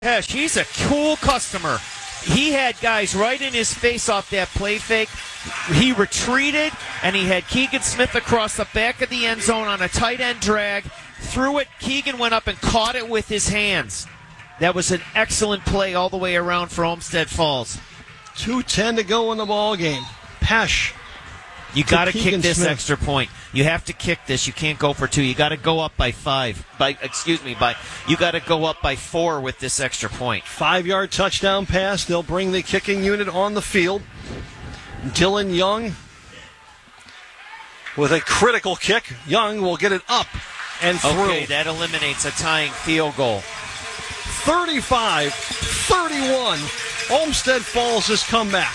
Hesh, he's a cool customer. He had guys right in his face off that play fake. He retreated, and he had Keegan Smith across the back of the end zone on a tight end drag. Threw it. Keegan went up and caught it with his hands. That was an excellent play all the way around for Olmsted Falls. 2:10 to go in the ball game. Pesh. You got to kick this Smith. extra point. You have to kick this. You can't go for two. You got to go up by you got to go up by 4 with this extra point. 5-yard touchdown pass. They'll bring the kicking unit on the field. Dylan Young with a critical kick. Young will get it up and through. Okay, that eliminates a tying field goal. 35-31. Olmsted Falls has come back.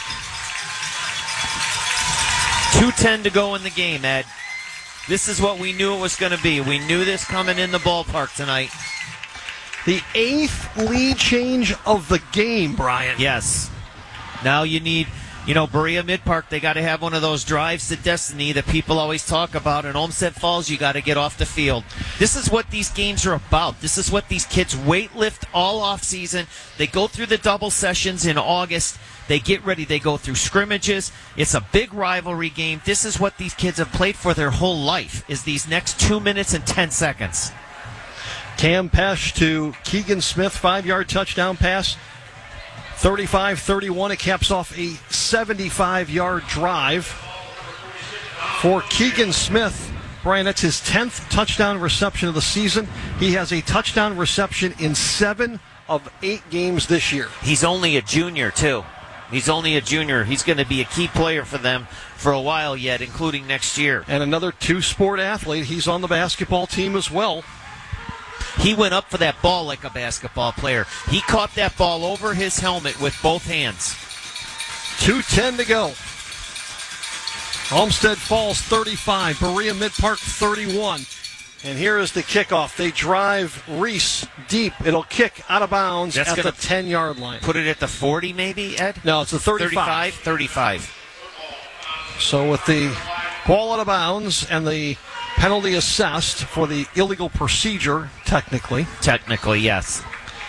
2:10 to go in the game, Ed. This is what we knew it was going to be. We knew this coming in the ballpark tonight. The 8th lead change of the game, Brian. Yes. Now you need, Berea Mid-Park, they got to have one of those drives to destiny that people always talk about. And Olmsted Falls, you got to get off the field. This is what these games are about. This is what these kids weight lift all off season. They go through the double sessions in August. They get ready. They go through scrimmages. It's a big rivalry game. This is what these kids have played for their whole life, is these next 2 minutes and 10 seconds. Cam Pesh to Keegan Smith, 5-yard touchdown pass. 35-31. It caps off a 75-yard drive for Keegan Smith. Brian, that's his 10th touchdown reception of the season. He has a touchdown reception in 7 of 8 games this year. He's only a junior, too. He's only a junior. He's going to be a key player for them for a while yet, including next year. And another 2-sport athlete. He's on the basketball team as well. He went up for that ball like a basketball player. He caught that ball over his helmet with both hands. 2:10 to go. Olmsted Falls 35, Berea Mid-Park 31. And here is the kickoff. They drive Reese deep. It'll kick out of bounds at the 10-yard line. Put it at the 40 maybe, Ed? No, it's the 35. 35. So with the ball out of bounds and the penalty assessed for the illegal procedure, technically. Technically, yes.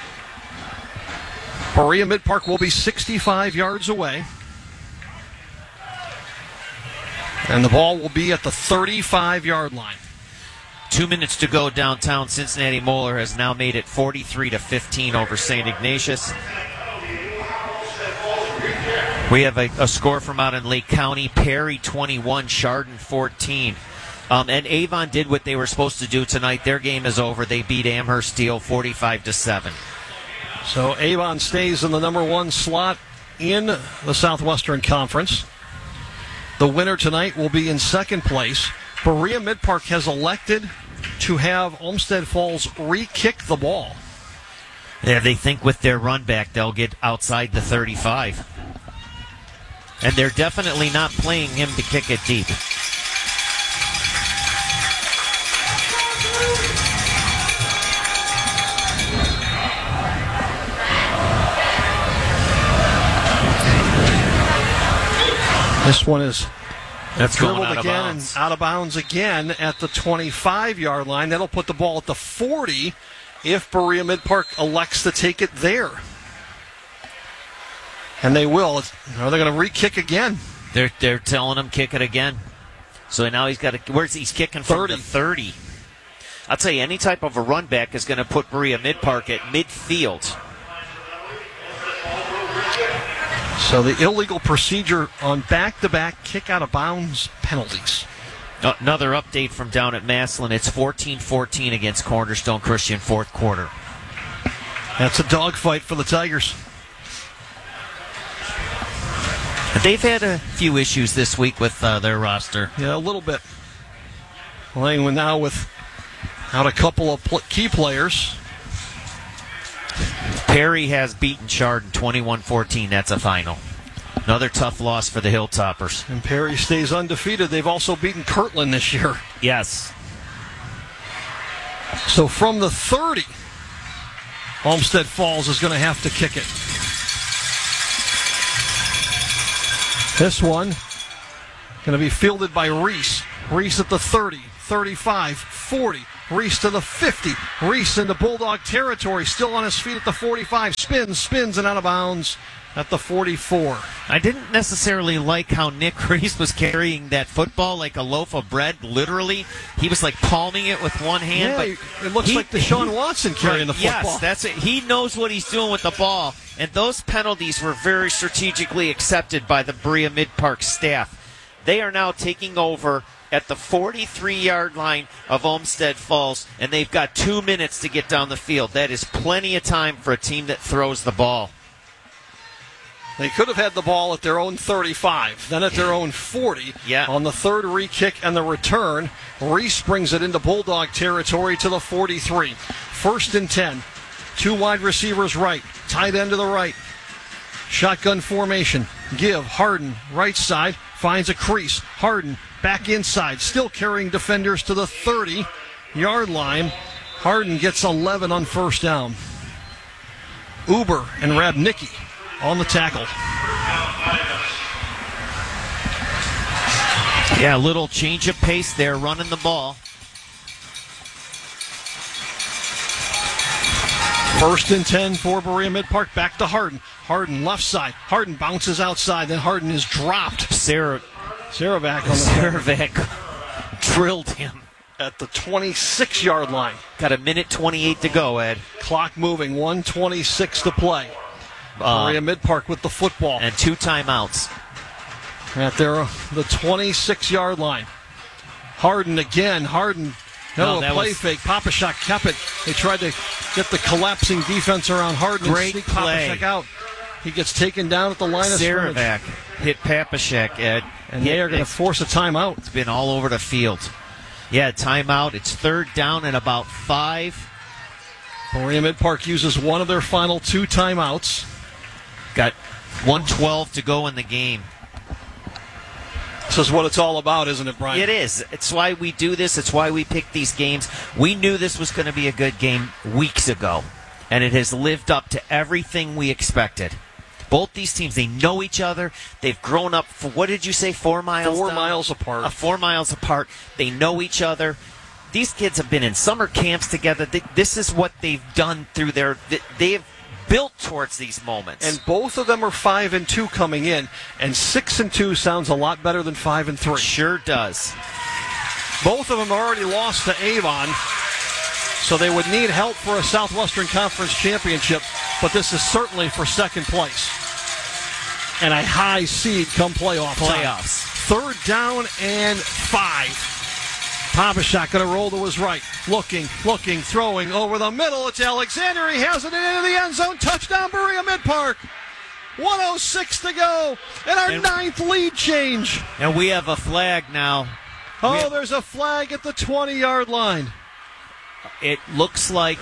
Berea Mid-Park will be 65 yards away. And the ball will be at the 35-yard line. 2 minutes to go downtown. Cincinnati Moeller has now made it 43-15 over St. Ignatius. We have a score from out in Lake County. Perry 21, Chardon 14. And Avon did what they were supposed to do tonight. Their game is over. They beat Amherst Steel 45-7. So Avon stays in the number 1 slot in the Southwestern Conference. The winner tonight will be in second place. Berea Mid-Park has elected to have Olmsted Falls re-kick the ball. Yeah, they think with their run back they'll get outside the 35. And they're definitely not playing him to kick it deep. This one is dribbled again and out of bounds again at the 25-yard line. That'll put the ball at the 40 if Berea Mid-Park elects to take it there. And they will. Are they going to re-kick again? They're telling him kick it again. So now he's got to. He's kicking from 30. the 30. I'll tell you, any type of a run back is going to put Berea Mid-Park at midfield. So the illegal procedure on back-to-back kick-out-of-bounds penalties. Another update from down at Massillon. It's 14-14 against Cornerstone Christian, fourth quarter. That's a dogfight for the Tigers. They've had a few issues this week with their roster. Yeah, a little bit. Playing now without a couple of key players. Perry has beaten Chardon 21-14. That's a final. Another tough loss for the Hilltoppers. And Perry stays undefeated. They've also beaten Kirtland this year. Yes. So from the 30, Olmsted Falls is going to have to kick it. This one going to be fielded by Reese. Reese at the 30, 35, 40, Reese to the 50. Reese into Bulldog territory, still on his feet at the 45. Spins, and out of bounds at the 44. I didn't necessarily like how Nick Reese was carrying that football like a loaf of bread, literally. He was like palming it with one hand. Yeah, but it looks like Deshaun Watson carrying the football. Yes, that's it. He knows what he's doing with the ball. And those penalties were very strategically accepted by the Berea Mid-Park staff. They are now taking over at the 43-yard line of Olmsted Falls, and they've got 2 minutes to get down the field. That is plenty of time for a team that throws the ball. They could have had the ball at their own 35, then at their own 40. Yeah. On the third re-kick and the return, Reese brings it into Bulldog territory to the 43. 1st and 10. 2 wide receivers right, tight end to the right. Shotgun formation. Give Harden right side, finds a crease. Harden back inside, still carrying defenders to the 30-yard line. Harden gets 11 on first down. Uber and Rabnicki on the tackle. Yeah, a little change of pace there, running the ball. 1st and 10 for Berea Mid-Park. Back to Harden. Harden left side. Harden bounces outside. Then Harden is dropped. Saravac on the Saravac drilled him at the 26-yard line. Got a minute 28 to go, Ed. Clock moving. 1:26 to play. Berea Mid-Park with the football. And 2 timeouts. At the 26-yard line. Harden again. Harden. No, a play fake. Papashak kept it. They tried to get the collapsing defense around Harden. Great and sneak play. Papashak out. He gets taken down at the line of scrimmage. Saravac hit Papashak, Ed. And they are going to force a timeout. It's been all over the field. Yeah, timeout. It's 3rd down and about 5. Berea Mid-Park uses one of their final 2 timeouts. Got 1:12 to go in the game. This is what it's all about, isn't it, Brian? It is. It's why we do this. It's why we pick these games. We knew this was going to be a good game weeks ago, and it has lived up to everything we expected. Both these teams, they know each other. They've grown up, for, what did you say, 4 miles? 4 miles apart. 4 miles apart. They know each other. These kids have been in summer camps together. This is what they've done through they've built towards these moments. And both of them are 5-2 coming in, and 6-2 sounds a lot better than 5-3. Sure does. Both of them already lost to Avon, so they would need help for a Southwestern Conference championship, but this is certainly for 2nd place and a high seed come playoffs. 3rd down and 5. Papashak going to roll to his right. Looking, throwing over the middle. It's Alexander. He has it into the end zone. Touchdown, Berea Mid-Park. 1:06 to go. And our 9th lead change. And we have a flag now. There's a flag at the 20-yard line. It looks like...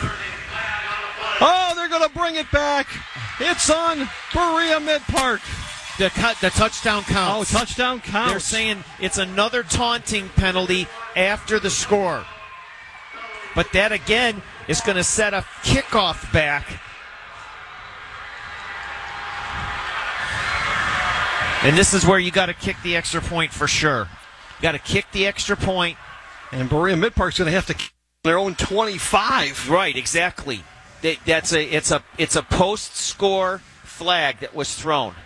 they're going to bring it back. It's on Berea Mid-Park. The touchdown counts. Touchdown counts. They're saying it's another taunting penalty after the score. But that, again, is going to set a kickoff back. And this is where you got to kick the extra point for sure. You got to kick the extra point. And Berea Mid-Park's going to have to kick their own 25. Right, exactly. It's a post-score flag that was thrown.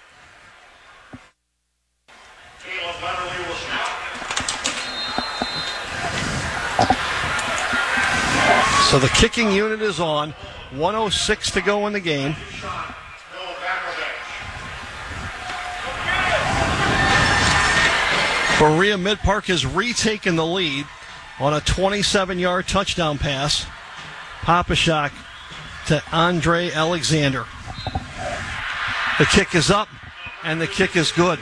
So the kicking unit is on. 1:06 to go in the game. Berea Mid-Park has retaken the lead on a 27-yard touchdown pass. Papashak to Andre Alexander. The kick is up, and the kick is good.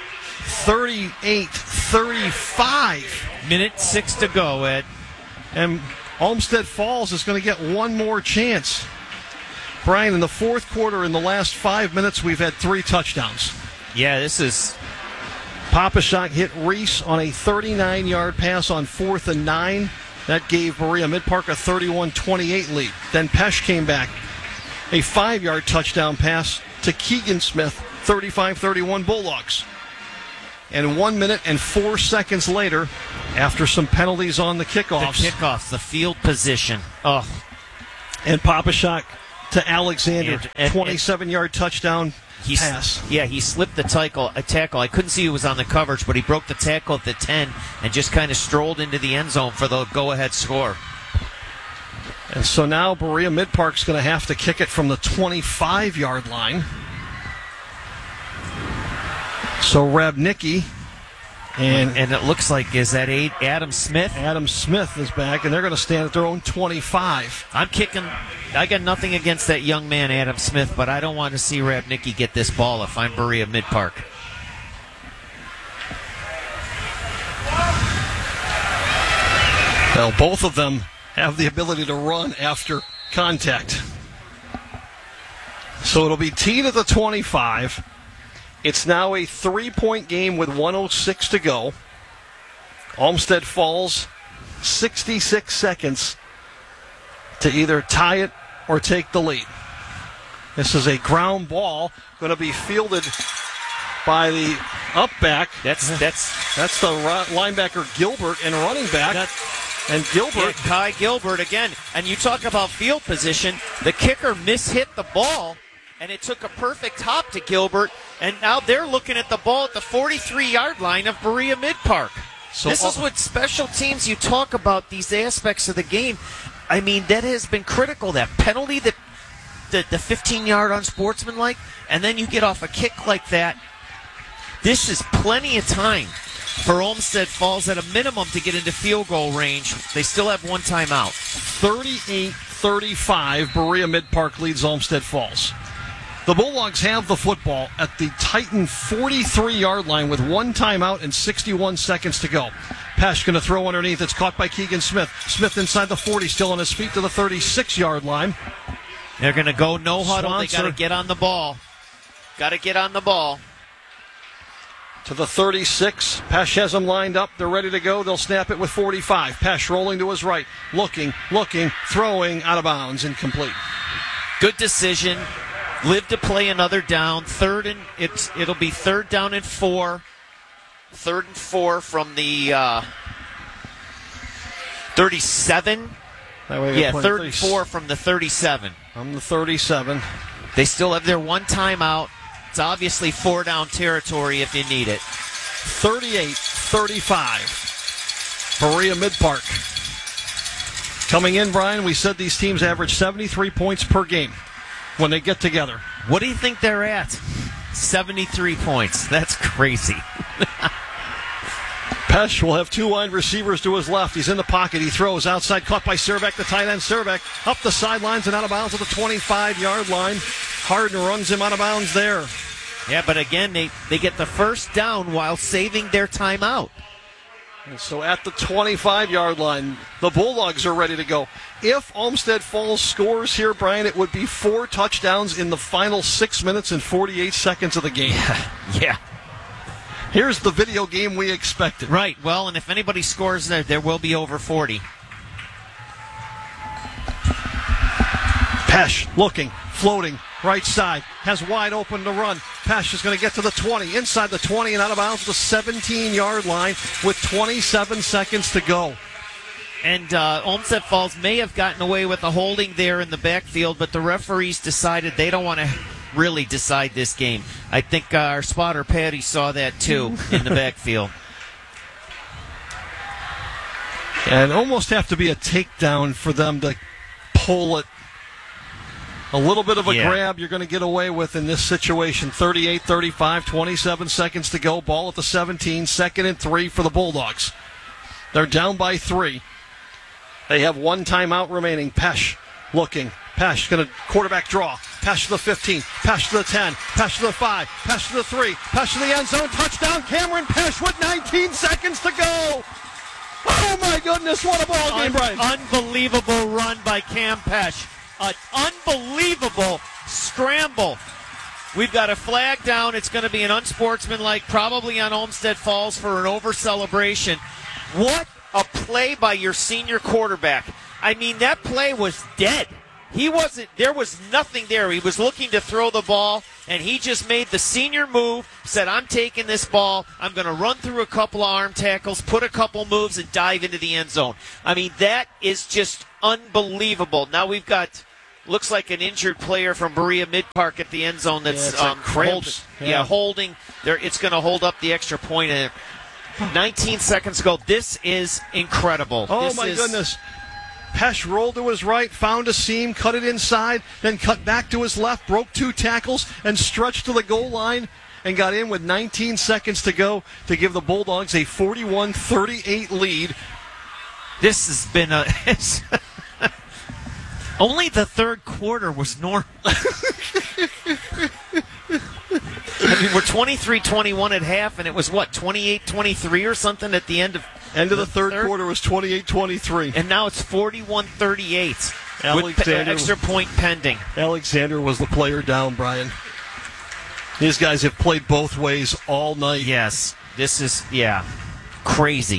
38-35. Minute 6 to go, Ed. And Olmsted Falls is going to get one more chance. Brian, in the 4th quarter, in the last 5 minutes, we've had 3 touchdowns. Yeah, this is... Papashak hit Reese on a 39-yard pass on 4th and 9. That gave Berea Mid-Park a 31-28 lead. Then Pesh came back. A 5-yard touchdown pass to Keegan Smith, 35-31 Bulldogs. And 1 minute and 4 seconds later, after some penalties on the kickoffs. The kickoffs, the field position. Oh. And Papashak to Alexander. And 27-yard touchdown pass. Yeah, he slipped the tackle. I couldn't see who was on the coverage, but he broke the tackle at the 10 and just kind of strolled into the end zone for the go-ahead score. And so now Berea Mid-Park's going to have to kick it from the 25-yard line. So Rabnicki and it looks like, is that Adam Smith? Adam Smith is back, and they're going to stand at their own 25. I got nothing against that young man, Adam Smith, but I don't want to see Rabnicki get this ball if I'm Berea Mid-Park. Well, both of them have the ability to run after contact. So it'll be T to the 25. It's now a 3-point game with 1:06 to go. Olmsted Falls, 66 seconds to either tie it or take the lead. This is a ground ball going to be fielded by the up back. That's the linebacker Gilbert and running back. And Gilbert. Yeah, Kai Gilbert again. And you talk about field position. The kicker mishit the ball, and it took a perfect hop to Gilbert. And now they're looking at the ball at the 43-yard line of Berea Mid-Park. So this is what special teams, you talk about these aspects of the game. I mean, that has been critical. That penalty, the 15-yard unsportsmanlike, and then you get off a kick like that. This is plenty of time for Olmsted Falls at a minimum to get into field goal range. They still have one timeout. 38-35, Berea Mid-Park leads Olmsted Falls. The Bulldogs have the football at the Titan 43-yard line with one timeout and 61 seconds to go. Pesh going to throw underneath. It's caught by Keegan Smith. Smith inside the 40, still on his feet to the 36-yard line. They're going to go no huddle. Swanser. They got to get on the ball. Got to get on the ball. To the 36. Pesh has them lined up. They're ready to go. They'll snap it with 45. Pesh rolling to his right. Looking, throwing, out of bounds, incomplete. Good decision. Live to play another down. It'll be 3rd down and 4. 3rd and 4 from the 37. Yeah, 3rd and 4 from the 37. From the 37. They still have their one timeout. It's obviously 4-down territory if you need it. 38-35. Berea Mid-Park. Coming in, Brian, we said these teams average 73 points per game when they get together. What do you think they're at? 73 points. That's crazy. Pesh will have two wide receivers to his left. He's in the pocket. He throws outside, caught by Serbeck, the tight end. Serbeck up the sidelines and out of bounds at the 25-yard line. Harden runs him out of bounds there. Yeah, but again, they get the first down while saving their timeout. And so at the 25-yard line, the Bulldogs are ready to go. If Olmsted Falls scores here, Brian, it would be 4 touchdowns in the final 6 minutes and 48 seconds of the game. Yeah. Here's the video game we expected. Right. Well, and if anybody scores there will be over 40. Pesh looking, floating, right side, has wide open to run. Pesh is going to get to the 20, inside the 20 and out of bounds the 17-yard line with 27 seconds to go. And Olmsted Falls may have gotten away with a holding there in the backfield, but the referees decided they don't want to really decide this game. I think our spotter, Patty, saw that too in the backfield. And almost have to be a takedown for them to pull it. A little bit of a grab you're going to get away with in this situation. 38-35, 27 seconds to go. Ball at the 17, 2nd and 3 for the Bulldogs. They're down by 3. They have one timeout remaining. Pesh looking. Pesh going to quarterback draw. Pesh to the 15. Pesh to the 10. Pesh to the 5. Pesh to the 3. Pesh to the end zone. Touchdown, Cameron Pesh with 19 seconds to go. Oh, my goodness. What a ball game, Brian. Unbelievable run by Cam Pesh. An unbelievable scramble. We've got a flag down. It's going to be an unsportsmanlike, probably on Olmsted Falls for an over-celebration. What a play by your senior quarterback. I mean, that play was dead. There was nothing there. He was looking to throw the ball. and he just made the senior move, said, I'm taking this ball, I'm going to run through a couple of arm tackles, put a couple moves, and dive into the end zone. I mean, that is just unbelievable. Now we've got, looks like an injured player from Berea Mid-Park at the end zone that's cramps. holding. It's going to hold up the extra point. 19 seconds ago. This is incredible. Oh, my goodness. Pesh rolled to his right, found a seam, cut it inside, then cut back to his left, broke 2 tackles, and stretched to the goal line and got in with 19 seconds to go to give the Bulldogs a 41-38 lead. This has been a... Only the third quarter was normal. I mean, we're 23-21 at half, and it was, 28-23 or something at the end of the third quarter was 28-23. And now it's 41-38 with extra point pending. Alexander was the player down, Brian. These guys have played both ways all night. Yes. This is, crazy.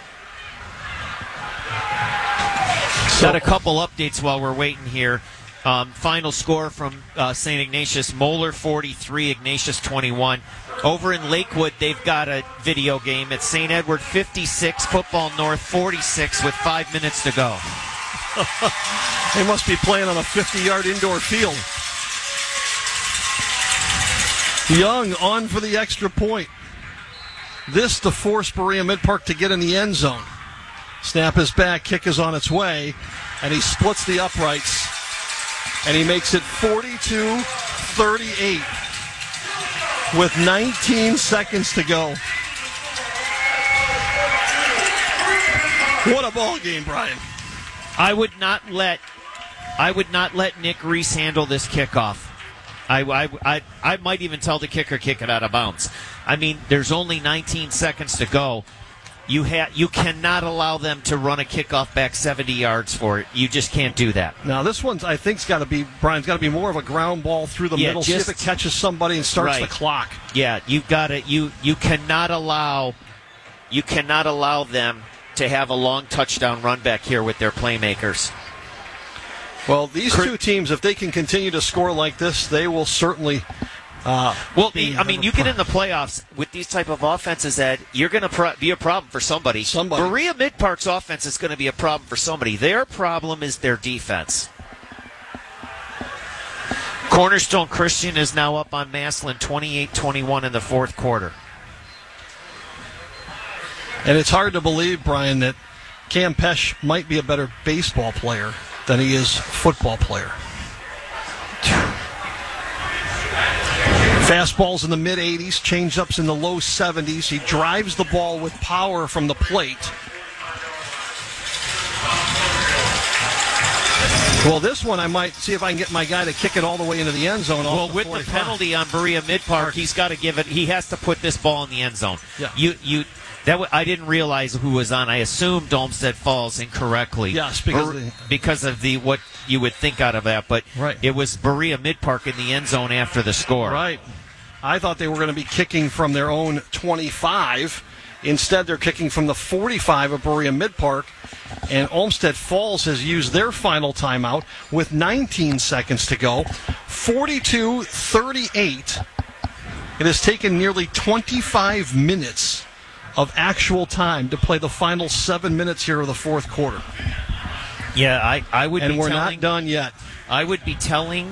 Got a couple updates while we're waiting here. Final score from St. Ignatius, Moeller 43, Ignatius 21. Over in Lakewood, they've got a video game. It's St. Edward 56, Football North 46 with 5 minutes to go. They must be playing on a 50-yard indoor field. Young on for the extra point. This to force Berea Mid-Park to get in the end zone. Snap is back, kick is on its way, and he splits the uprights. And he makes it 42-38 with 19 seconds to go. What a ball game, Brian. I would not let Nick Reese handle this kickoff. I might even tell the kicker kick it out of bounds. I mean, there's only 19 seconds to go. You cannot allow them to run a kickoff back 70 yards for it. You just can't do that. Now, this one's, I think, got to be more of a ground ball through the middle. See if it catches somebody and starts the clock. Yeah, you cannot allow them to have a long touchdown run back here with their playmakers. Well, these two teams, if they can continue to score like this, they will certainly. You get in the playoffs with these type of offenses, Ed, you're going to be a problem for somebody. Berea Mid-Park's offense is going to be a problem for somebody. Their problem is their defense. Cornerstone Christian is now up on Massillon 28-21 in the fourth quarter. And it's hard to believe, Brian, that Cam Pesh might be a better baseball player than he is football player. Fastballs in the mid-80s, changeups in the low 70s. He drives the ball with power from the plate. Well, this one I might see if I can get my guy to kick it all the way into the end zone. Well, with the penalty on Berea Mid-Park, he's got to give it. He has to put this ball in the end zone. Yeah. I didn't realize who was on. I assumed Olmsted Falls incorrectly. Yes, because of what you would think out of that, but It was Berea Mid-Park in the end zone after the score. Right. I thought they were going to be kicking from their own 25. Instead, they're kicking from the 45 of Berea Mid-Park, and Olmsted Falls has used their final timeout with 19 seconds to go. 42-38. It has taken nearly 25 minutes of actual time to play the final 7 minutes here of the fourth quarter. Yeah, I would and be we're telling, not done yet. I would be telling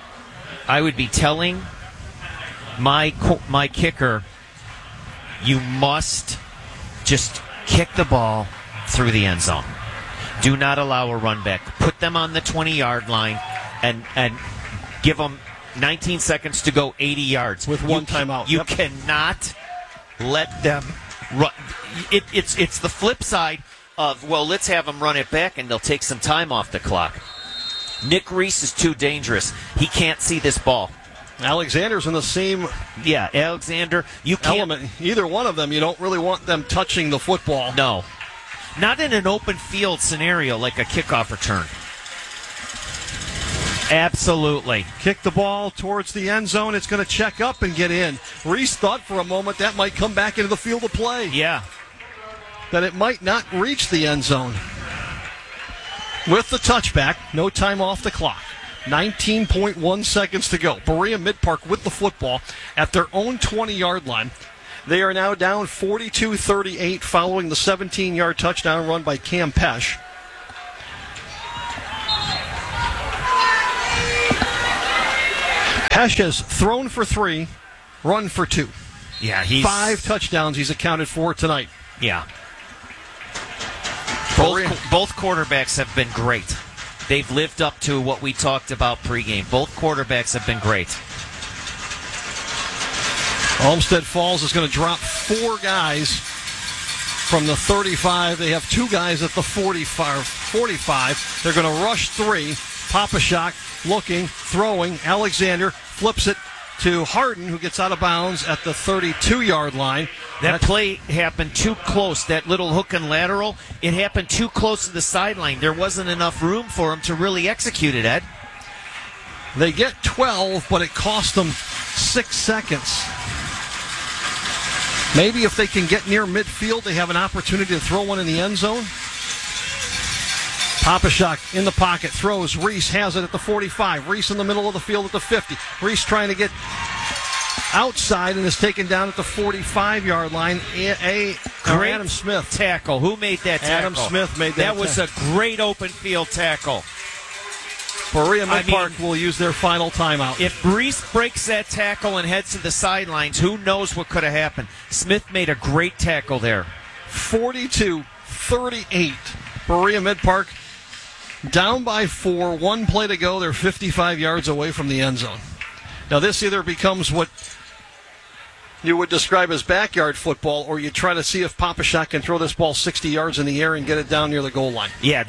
my kicker, you must just kick the ball through the end zone. Do not allow a run back. Put them on the 20-yard line and give them 19 seconds to go 80 yards. With one timeout. You cannot let them run. It's the flip side of, well, let's have them run it back and they'll take some time off the clock. Nick Reese is too dangerous. He can't see this ball. Alexander's in the same Alexander. You can't, element. Either one of them, you don't really want them touching the football. No. Not in an open field scenario like a kickoff return. Absolutely. Kick the ball towards the end zone. It's going to check up and get in. Reese thought for a moment that might come back into the field of play. Yeah. That it might not reach the end zone. With the touchback, no time off the clock. 19.1 seconds to go. Berea Mid-Park with the football at their own 20-yard line. They are now down 42-38 following the 17-yard touchdown run by Cam Pesh. Pesh has thrown for 3, run for 2. Yeah, 5 touchdowns he's accounted for tonight. Yeah. Both quarterbacks have been great. They've lived up to what we talked about pregame. Both quarterbacks have been great. Olmsted Falls is going to drop 4 guys from the 35. They have 2 guys at the 45. They're going to rush 3. Papashock looking, throwing. Alexander flips it to Harden, who gets out of bounds at the 32-yard line. That play happened too close. That little hook and lateral, it happened too close to the sideline. There wasn't enough room for him to really execute it, Ed. They get 12, but it cost them 6 seconds. Maybe if they can get near midfield, they have an opportunity to throw one in the end zone. Papashock in the pocket, throws. Reese has it at the 45. Reese in the middle of the field at the 50. Reese trying to get outside and is taken down at the 45-yard line. Adam Smith. Tackle. Who made that tackle? Adam Smith made that. That was a great open field tackle. Berea Mid-Park will use their final timeout. If Reese breaks that tackle and heads to the sidelines, who knows what could have happened. Smith made a great tackle there. 42-38. Berea Mid-Park down by 4. 1 play to go. They're 55 yards away from the end zone. Now this either becomes what you would describe as backyard football, or you try to see if Papashock can throw this ball 60 yards in the air and get it down near the goal line. Yeah,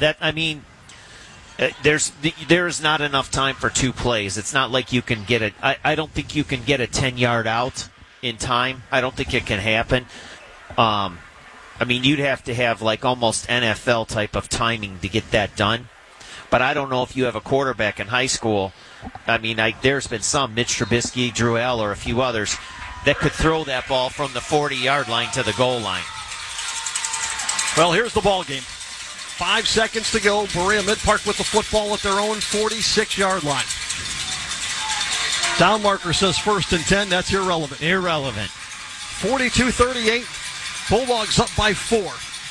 there's not enough time for 2 plays. It's not like you can get it. I don't think you can get a 10-yard out in time. I don't think it can happen. You'd have to have like almost NFL type of timing to get that done. But I don't know if you have a quarterback in high school. There's been some, Mitch Trubisky, Drew Eller, a few others, that could throw that ball from the 40-yard line to the goal line. Well, here's the ball game. 5 seconds to go. Berea Mid-Park with the football at their own 46-yard line. Down marker says 1st and 10. That's irrelevant. 42-38. Bulldogs up by 4.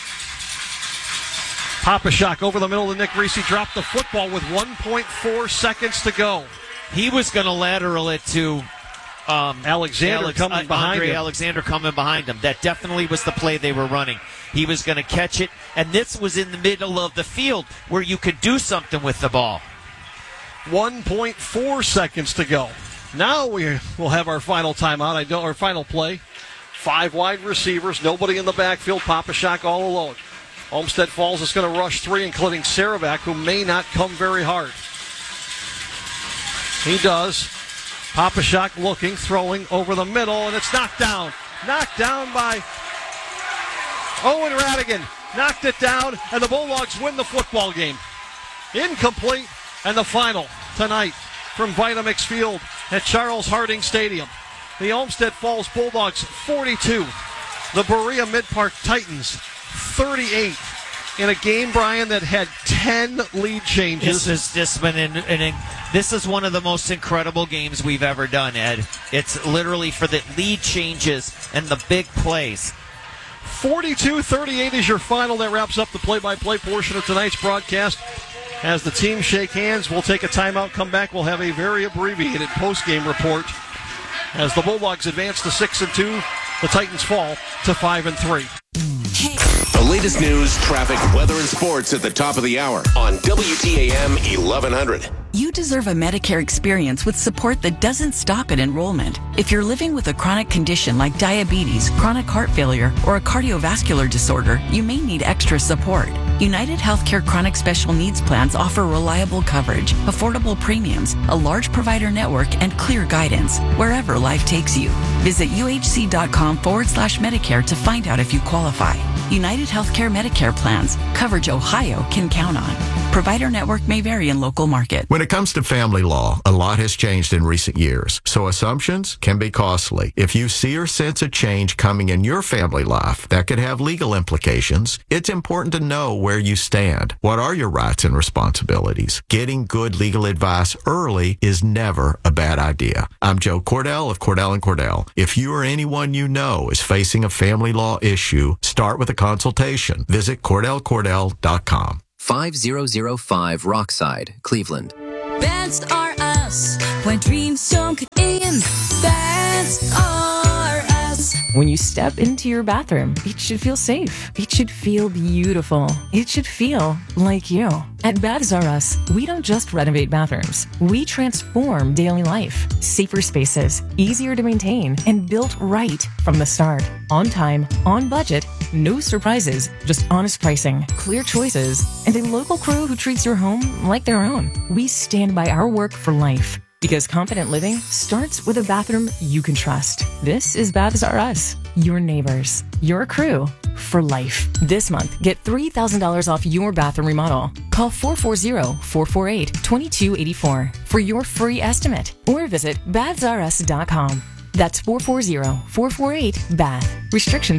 Papashock over the middle of Nick Reese. He dropped the football with 1.4 seconds to go. He was going to lateral it to Alexander coming behind him. Alexander coming behind him. That definitely was the play they were running. He was going to catch it, and this was in the middle of the field where you could do something with the ball. 1.4 seconds to go. Now we will have our final timeout. Our final play. 5 wide receivers, nobody in the backfield. Papashock all alone. Olmsted Falls is going to rush 3, including Saravac, who may not come very hard. He does. Papashock looking, throwing over the middle, and it's knocked down. Knocked down by Owen Radigan. Knocked it down, and the Bulldogs win the football game. Incomplete, and the final tonight from Vitamix Field at Charles Harding Stadium. The Olmsted Falls Bulldogs 42. The Berea Mid-Park Titans 38. In a game, Brian, that had 10 lead changes. This is one of the most incredible games we've ever done, Ed. It's literally for the lead changes and the big plays. 42-38 is your final. That wraps up the play-by-play portion of tonight's broadcast. As the teams shake hands, we'll take a timeout, come back. We'll have a very abbreviated post-game report. As the Bulldogs advance to 6-2, the Titans fall to 5-3. The latest news, traffic, weather, and sports at the top of the hour on WTAM 1100. You deserve a Medicare experience with support that doesn't stop at enrollment. If you're living with a chronic condition like diabetes, chronic heart failure, or a cardiovascular disorder, you may need extra support. United Healthcare Chronic Special Needs Plans offer reliable coverage, affordable premiums, a large provider network, and clear guidance wherever life takes you. Visit uhc.com/Medicare to find out if you qualify. United Healthcare Medicare plans, coverage Ohio can count on. Provider network may vary in local market. When it comes to family law, a lot has changed in recent years, so assumptions can be costly. If you see or sense a change coming in your family life that could have legal implications, it's important to know where you stand. What are your rights and responsibilities? Getting good legal advice early is never a bad idea. I'm Joe Cordell of Cordell & Cordell. If you or anyone you know is facing a family law issue, start with a consultation. Visit CordellCordell.com. 5005 Rockside, Cleveland. Beds are us when dreams don't get in. Beds are us. When you step into your bathroom, it should feel safe. It should feel beautiful. It should feel like you. At Baths R Us, we don't just renovate bathrooms. We transform daily life. Safer spaces, easier to maintain, and built right from the start. On time, on budget, no surprises, just honest pricing, clear choices, and a local crew who treats your home like their own. We stand by our work for life. Because confident living starts with a bathroom you can trust. This is Baths R Us, your neighbors, your crew for life. This month, get $3,000 off your bathroom remodel. Call 440-448-2284 for your free estimate or visit bathsrus.com. That's 440-448-BATH. Restrictions